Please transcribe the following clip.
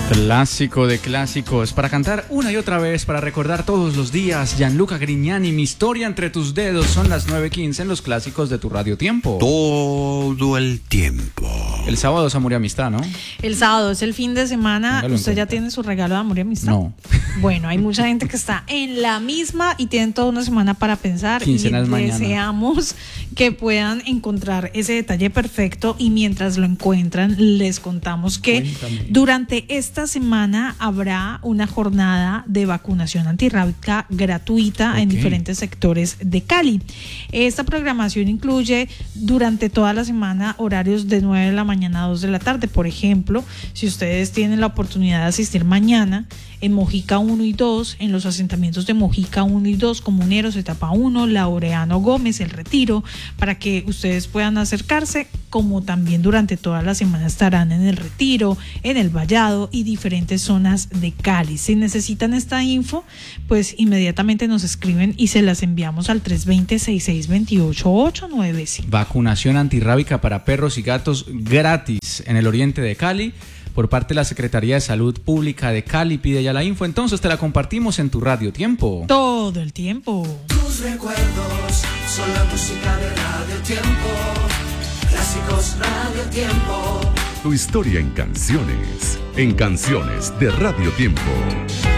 Clásico de clásicos, para cantar una y otra vez, para recordar todos los días. Gianluca Grignani, Mi historia entre tus dedos. Son las 9:15 en los clásicos de tu Radio Tiempo. Todo el tiempo. El sábado es amor y amistad, ¿no? El sábado es el fin de semana. ¿Usted ya tiene su regalo de amor y amistad? No. Bueno, hay mucha gente que está en la misma y tienen toda una semana para pensar. Quincenas y mañana. Deseamos que puedan encontrar ese detalle perfecto, y mientras lo encuentran, les contamos que durante esta semana habrá una jornada de vacunación antirrábica gratuita en diferentes sectores de Cali. Esta programación incluye durante toda la semana horarios de 9 de la mañana a 2 de la tarde. Por ejemplo, si ustedes tienen la oportunidad de asistir mañana en Mojica 1 y 2, en los asentamientos de Mojica 1 y 2, Comuneros, Etapa 1, Laureano Gómez, El Retiro, para que ustedes puedan acercarse, como también durante toda la semana estarán en El Retiro, en El Vallado y diferentes zonas de Cali. Si necesitan esta info, pues inmediatamente nos escriben y se las enviamos al 320-6628-895. Vacunación antirrábica para perros y gatos gratis en el oriente de Cali, por parte de la Secretaría de Salud Pública de Cali. Pide ya la info, entonces te la compartimos en tu Radio Tiempo. Todo el tiempo. Tus recuerdos son la música de Radio Tiempo. Clásicos Radio Tiempo. Tu historia en canciones de Radio Tiempo.